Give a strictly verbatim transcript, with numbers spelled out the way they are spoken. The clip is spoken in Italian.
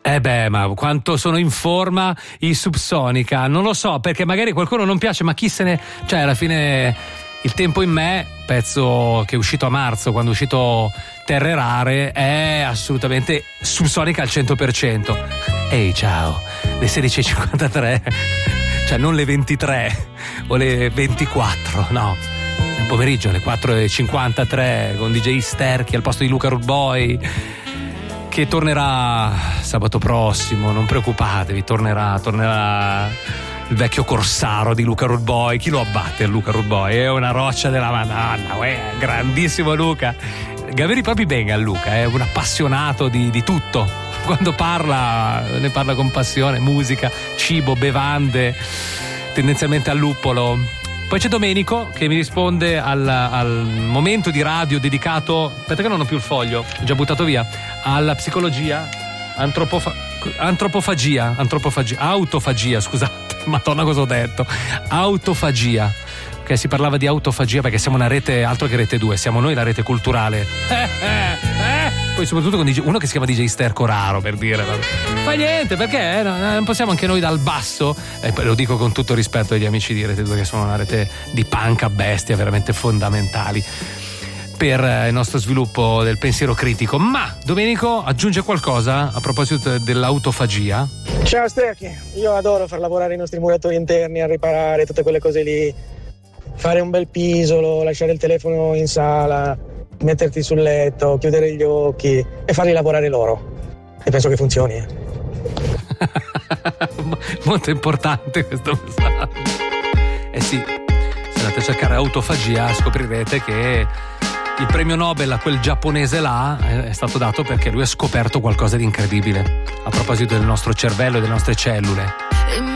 Eh beh, ma quanto sono in forma i Subsonica, non lo so, perché magari qualcuno non piace, ma chi se ne... Cioè, alla fine Il tempo in me, pezzo che è uscito a marzo, quando è uscito Terre Rare, è assolutamente Subsonica al cento per cento. Ehi, ciao, le sedici e cinquantatré, cioè non le ventitré o le ventiquattro, no, nel pomeriggio alle quattro e cinquantatré con D J Sterchi al posto di Luca Rude Boy, che tornerà sabato prossimo, non preoccupatevi, tornerà, tornerà il vecchio corsaro di Luca Rude Boy. Chi lo abbatte Luca Rude Boy? È una roccia della Madonna, uè, grandissimo Luca. Gaveri proprio bene a Luca, è un appassionato di, di tutto. Quando parla, ne parla con passione, musica, cibo, bevande, tendenzialmente al luppolo. Poi c'è Domenico che mi risponde al, al momento di radio dedicato, aspetta che non ho più il foglio, ho già buttato via, alla psicologia, antropofa, antropofagia, antropofagia, autofagia, scusate, madonna cosa ho detto, autofagia, che si parlava di autofagia perché siamo una rete, altro che rete due, siamo noi la rete culturale. Eh, eh, eh. Poi soprattutto con uno che si chiama D J Sterco Raro, per dire, fa niente, perché non possiamo anche noi dal basso, e poi lo dico con tutto il rispetto agli amici di Rete due che sono una rete di punk a bestia veramente fondamentali per il nostro sviluppo del pensiero critico. Ma Domenico aggiunge qualcosa a proposito dell'autofagia? Ciao Sterchi, io adoro far lavorare i nostri muratori interni a riparare tutte quelle cose lì, fare un bel pisolo, lasciare il telefono in sala, metterti sul letto, chiudere gli occhi e farli lavorare loro, e penso che funzioni. eh. Molto importante questo messaggio. Eh sì, se andate a cercare autofagia scoprirete che il premio Nobel a quel giapponese là è stato dato perché lui ha scoperto qualcosa di incredibile a proposito del nostro cervello e delle nostre cellule.